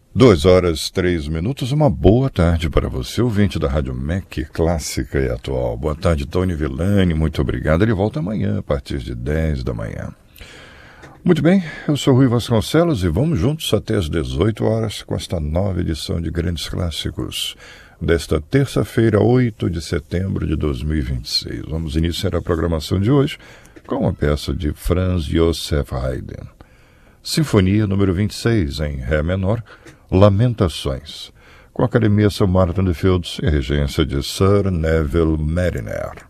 2 horas, 3 minutos, uma boa tarde para você, ouvinte da Rádio MEC Clássica e Atual. Boa tarde, Tony Villani, muito obrigado. Ele volta amanhã, a partir de 10 da manhã. Muito bem, eu sou Rui Vasconcelos e vamos juntos até as 18 horas com esta nova edição de Grandes Clássicos, desta terça-feira, 8 de setembro de 2026. Vamos iniciar a programação de hoje com uma peça de Franz Joseph Haydn. Sinfonia número 26, em Ré menor, Lamentações, com a Academia Sir Martin de Fields e regência de Sir Neville Mariner.